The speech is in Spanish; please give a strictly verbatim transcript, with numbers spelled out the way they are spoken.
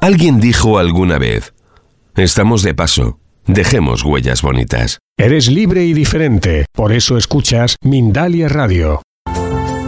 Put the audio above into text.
Alguien dijo alguna vez: estamos de paso, dejemos huellas bonitas. Eres libre y diferente, por eso escuchas Mindalia Radio.